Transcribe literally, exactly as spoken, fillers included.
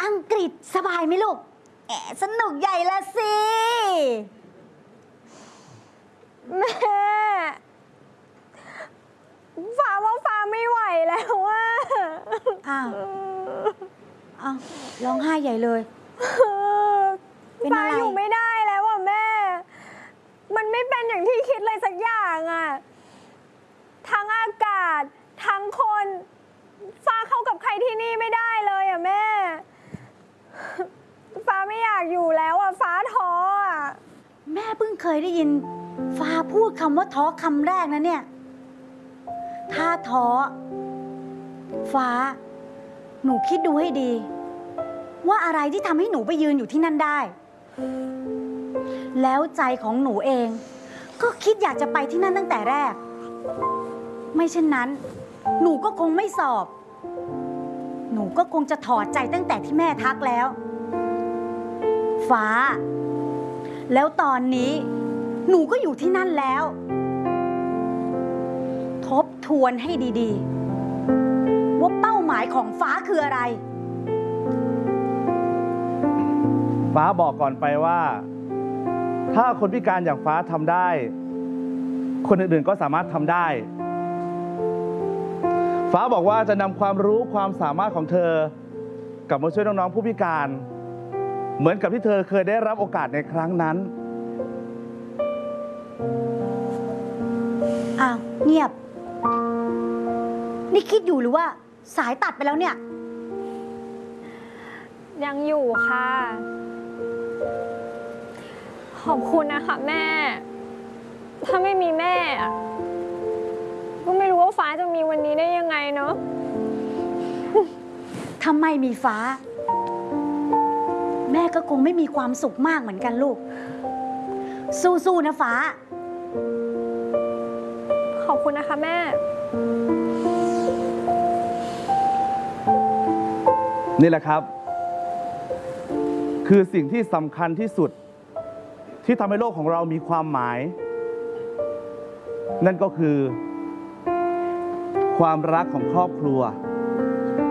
อังกฤษสบายไหมลูกแอะสนุกใหญ่ละสิแม่ฟ้าว่าฟ้าไม่ไหวแล้วว่าอ้าวอ้าวร้องไห้ใหญ่เลยฟ้าอยู่ไม่ได้แล้วอ่ะแม่มันไม่เป็นอย่างที่คิดเลยสักอย่างอ่ะทั้งอากาศทั้งคนฟ้าเข้ากับใครที่นี่ไม่ได้เลยอ่ะแม่ฟ้าไม่อยากอยู่แล้วอ่ะฟ้าท้ออ่ะแม่เพิ่งเคยได้ยินฟ้าพูดคำว่าท้อคำแรกนะเนี่ยถ้าท้อฟ้าหนูคิดดูให้ดีว่าอะไรที่ทำให้หนูไปยืนอยู่ที่นั่นได้แล้วใจของหนูเองก็คิดอยากจะไปที่นั่นตั้งแต่แรกไม่เช่นนั้นหนูก็คงไม่สอบหนูก็คงจะถอดใจตั้งแต่ที่แม่ทักแล้วฟ้าแล้วตอนนี้หนูก็อยู่ที่นั่นแล้วทบทวนให้ดีๆว่าเป้าหมายของฟ้าคืออะไรฟ้าบอกก่อนไปว่าถ้าคนพิการอย่างฟ้าทำได้คนอื่นๆก็สามารถทำได้ฟ้าบอกว่าจะนำความรู้ความสามารถของเธอกลับมาช่วยน้องๆผู้พิการเหมือนกับที่เธอเคยได้รับโอกาสในครั้งนั้นอ้าวเงียบนี่คิดอยู่หรือว่าสายตัดไปแล้วเนี่ยยังอยู่ค่ะขอบคุณนะคะแม่ถ้าไม่มีแม่ก็ไม่รู้ว่าฟ้าจะมีวันนี้ได้ยังไงเนาะถ้าไม่มีฟ้าแม่ก็คงไม่มีความสุขมากเหมือนกันลูกสู้ๆนะฟ้าขอบคุณนะคะแม่นี่แหละครับคือสิ่งที่สำคัญที่สุดที่ทำให้โลกของเรามีความหมายนั่นก็คือความรักของครอบครัว